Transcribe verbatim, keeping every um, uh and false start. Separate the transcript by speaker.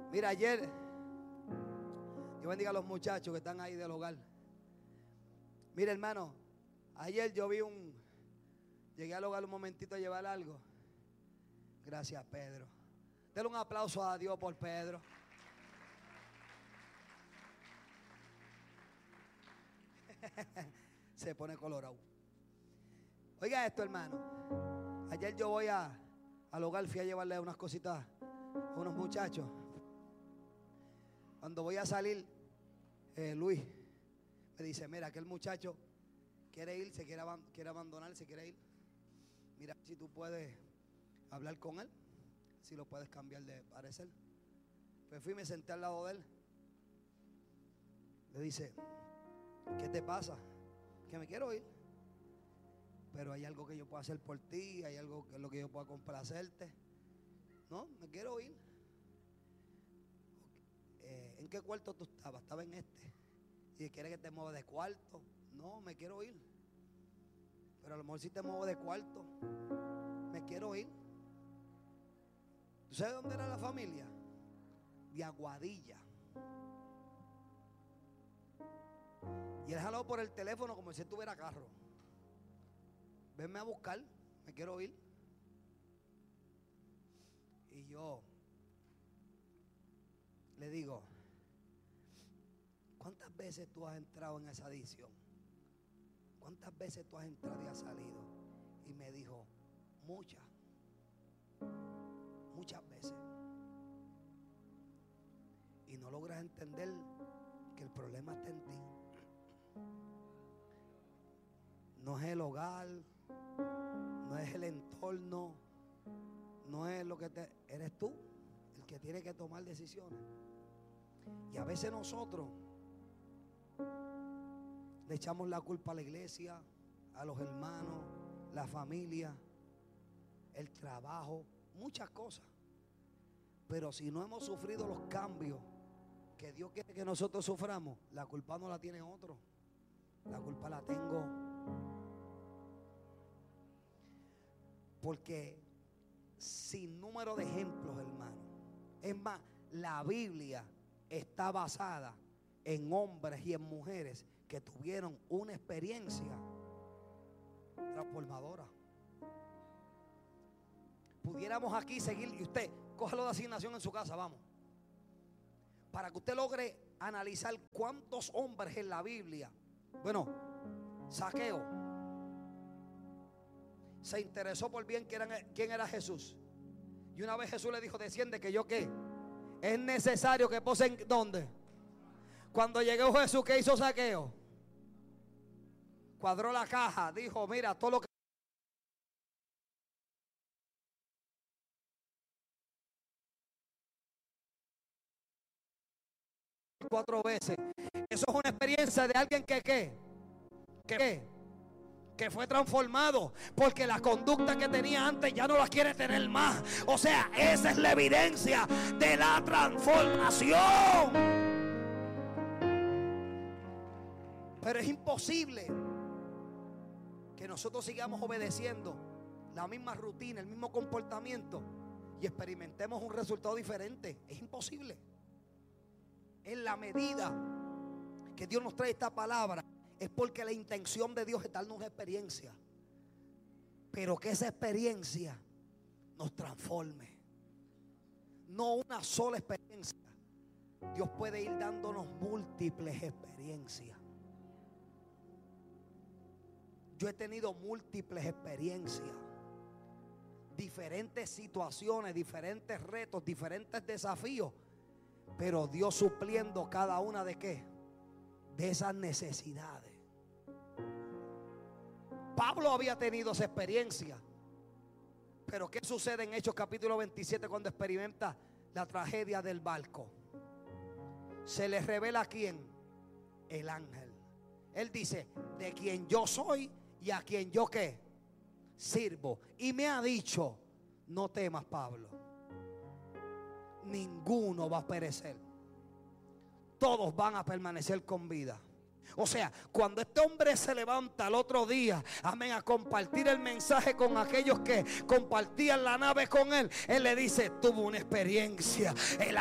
Speaker 1: Mira, ayer, Dios bendiga a los muchachos que están ahí del hogar. Mira, hermano, ayer yo vi un, llegué al hogar un momentito a llevar algo. Gracias, Pedro. Denle un aplauso a Dios por Pedro. Se pone colorado. Oiga esto, hermano. Ayer yo voy a, al hogar, fui a llevarle unas cositas a unos muchachos. Cuando voy a salir, eh, Luis me dice: mira, aquel muchacho quiere ir, se quiere, quiere abandonar, se quiere ir. Mira si tú puedes hablar con él, si lo puedes cambiar de parecer. Pues fui y me senté al lado de él. Le dice: ¿qué te pasa? Que me quiero ir, pero hay algo que yo puedo hacer por ti, hay algo que es lo que yo puedo complacerte. No, me quiero ir. Eh, ¿En qué cuarto tú estabas? Estaba en este. Y quieres que te mueva de cuarto. No, me quiero ir. Pero a lo mejor si te muevo de cuarto, me quiero ir. ¿Tú sabes dónde era la familia? De Aguadilla. Y él jaló por el teléfono como si tuviera carro. Venme a buscar, me quiero ir. Y yo le digo: ¿cuántas veces tú has entrado en esa adicción? ¿Cuántas veces tú has entrado y has salido? Y me dijo: muchas. Muchas veces. Y no logras entender que el problema está en ti. No es el hogar, no es el entorno, no es lo que te... Eres tú el que tiene que tomar decisiones. Y a veces nosotros le echamos la culpa a la iglesia, a los hermanos, la familia, el trabajo, muchas cosas. Pero si no hemos sufrido los cambios que Dios quiere que nosotros suframos, la culpa no la tiene otro. La culpa la tengo. Porque sin número de ejemplos, hermano. Es más, la Biblia está basada en hombres y en mujeres que tuvieron una experiencia transformadora. Pudiéramos aquí seguir, y usted cójalo de asignación en su casa, vamos, para que usted logre analizar cuántos hombres en la Biblia. Bueno, Zaqueo se interesó por bien quién era, quién era Jesús. Y una vez Jesús le dijo: desciende, que yo qué, es necesario que posen. ¿Dónde? Cuando llegó Jesús, ¿qué hizo Zaqueo? Cuadró la caja, dijo: mira, todo lo que cuatro veces. Eso es una experiencia de alguien que qué, que qué, que fue transformado, porque la conducta que tenía antes ya no la quiere tener más. O sea, esa es la evidencia de la transformación. Pero es imposible que nosotros sigamos obedeciendo la misma rutina, el mismo comportamiento y experimentemos un resultado diferente. Es imposible. En la medida que Dios nos trae esta palabra, es porque la intención de Dios es darnos una experiencia, pero que esa experiencia nos transforme. No una sola experiencia. Dios puede ir dándonos múltiples experiencias. Yo he tenido múltiples experiencias, diferentes situaciones, diferentes retos, diferentes desafíos, pero Dios supliendo cada una de qué, de esas necesidades. Pablo había tenido esa experiencia, pero ¿qué sucede en Hechos capítulo veintisiete cuando experimenta la tragedia del barco? Se le revela a quién, el ángel. Él dice: de quien yo soy y a quien yo qué, sirvo. Y me ha dicho: no temas, Pablo, ninguno va a perecer, todos van a permanecer con vida. O sea, cuando este hombre se levanta al otro día, amén, a compartir el mensaje con aquellos que compartían la nave con él, él le dice: tuvo una experiencia. El